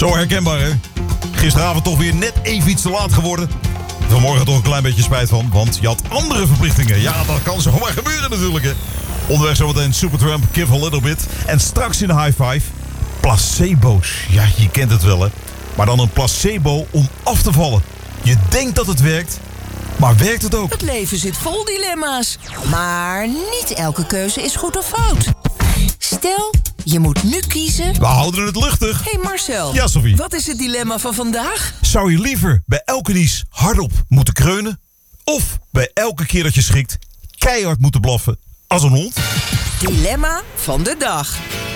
Zo herkenbaar, hè? Gisteravond toch weer net even iets te laat geworden. Vanmorgen toch een klein beetje spijt van, want je had andere verplichtingen. Ja, dat kan zomaar gebeuren natuurlijk, hè. Onderweg zometeen Supertramp, Give a Little Bit. En straks in de High Five, placebo's. Ja, je kent het wel, hè. Maar dan een placebo om af te vallen. Je denkt dat het werkt, maar werkt het ook? Het leven zit vol dilemma's. Maar niet elke keuze is goed of fout. Stel, je moet nu kiezen. We houden het luchtig. Hey Marcel. Ja, Sophie. Wat is het dilemma van vandaag? Zou je liever bij elke nies hardop moeten kreunen? Of bij elke keer dat je schrikt keihard moeten blaffen als een hond? Dilemma van de dag.